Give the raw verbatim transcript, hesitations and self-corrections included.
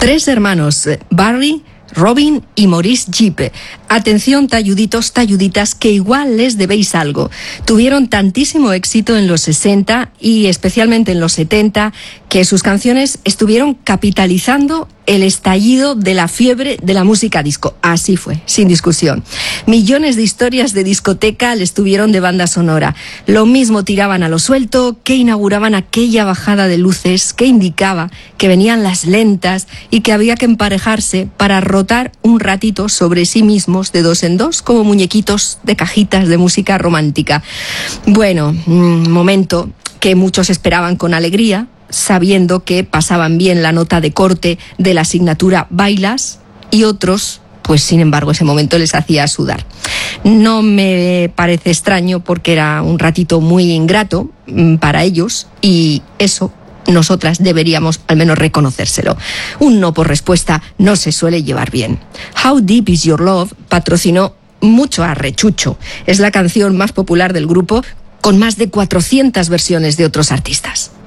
Tres hermanos, Barry, Robin y Maurice Gibb. Atención, talluditos, talluditas, que igual les debéis algo. Tuvieron tantísimo éxito en los sesenta y especialmente en los setenta que sus canciones estuvieron capitalizando el estallido de la fiebre de la música disco. Así fue, sin discusión. Millones de historias de discoteca les tuvieron de banda sonora. Lo mismo tiraban a lo suelto, que inauguraban aquella bajada de luces que indicaba que venían las lentas y que había que emparejarse para rotar un ratito sobre sí mismos de dos en dos como muñequitos de cajitas de música romántica. Bueno, momento que muchos esperaban con alegría, sabiendo que pasaban bien la nota de corte de la asignatura Bailas, y otros, pues sin embargo, ese momento les hacía sudar. No me parece extraño porque era un ratito muy ingrato para ellos y eso nosotras deberíamos al menos reconocérselo. Un no por respuesta no se suele llevar bien. How Deep Is Your Love patrocinó mucho a Rechucho. Es la canción más popular del grupo, con más de cuatrocientas versiones de otros artistas.